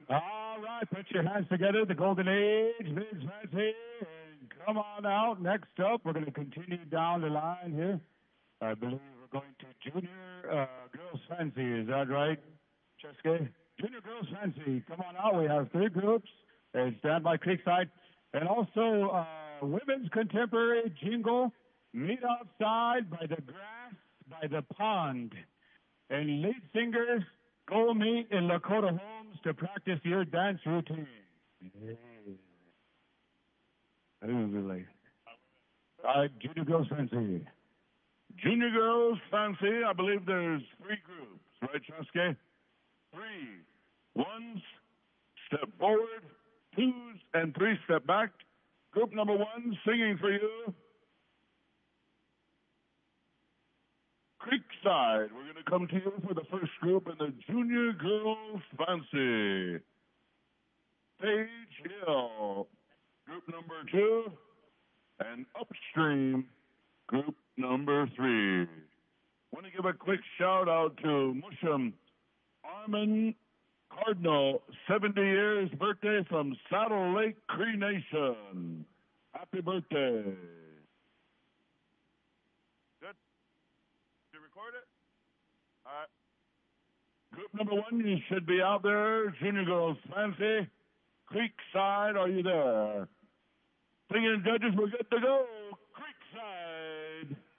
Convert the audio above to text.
All right, put your hands together. The Golden Age, Miss Fancy, and come on out. Next up, we're going to continue down the line here. I believe we're going to Junior Girls Fancy. Is that right, Cheske? Junior Girls Fancy. Come on out. We have three groups. And stand by Creekside. And also Women's Contemporary Jingle. Meet outside by the grass, by the pond. And lead singers, go meet in Lakota Homes to practice your dance routine. Really. Junior Girls Fancy. Junior Girls Fancy, I believe there's three groups, right, Cheske? Three. Ones, step forward. Twos and three, step back. Group number one, singing for you. Creekside. We're going to come to you for the first group in the Junior Girls Fancy. Page Hill, group number two, and Upstream, group number three. Want to give a quick shout out to Musham Armin Cardinal, 70 years birthday from Saddle Lake Cree Nation. Happy birthday. Good? Did you record it? All right. Group number one, you should be out there. Junior Girls Fancy. Creekside, are you there? Singing judges, we're good to go.